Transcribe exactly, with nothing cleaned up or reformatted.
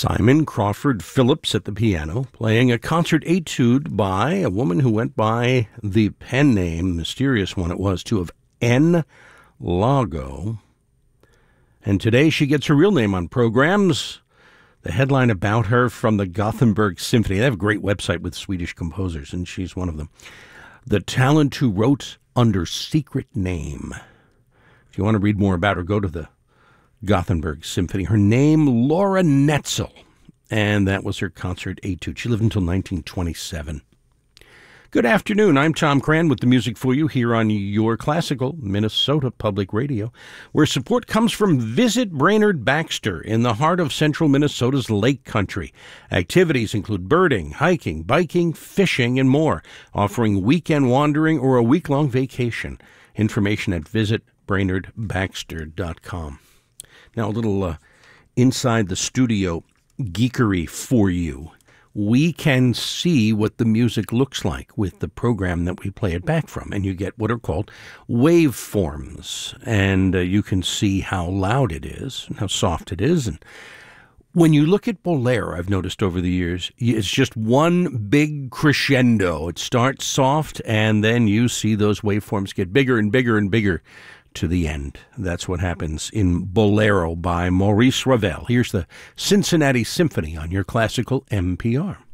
Simon Crawford Phillips at the piano, playing a concert etude by a woman who went by the pen name, mysterious one it was, too, of N. Lago. And today she gets her real name on programs. The headline about her from the Gothenburg Symphony. They have a great website with Swedish composers, and she's one of them. The talent who wrote under secret name. If you want to read more about her, go to the Gothenburg Symphony. Her name, Laura Netzel, and that was her concert etude. She lived until nineteen twenty-seven. Good afternoon. I'm Tom Cran with the music for you here on your classical Minnesota Public Radio, where support comes from Visit Brainerd Baxter in the heart of central Minnesota's Lake Country. Activities include birding, hiking, biking, fishing, and more, offering weekend wandering or a week-long vacation. Information at visit brainerd baxter dot com. Now, a little uh, inside the studio geekery for you. We can see what the music looks like with the program that we play it back from, and you get what are called waveforms, and uh, you can see how loud it is, and how soft it is. And when you look at Bolero, I've noticed over the years, it's just one big crescendo. It starts soft, and then you see those waveforms get bigger and bigger and bigger to the end. That's what happens in Bolero by Maurice Ravel. Here's the Cincinnati Symphony on your classical M P R.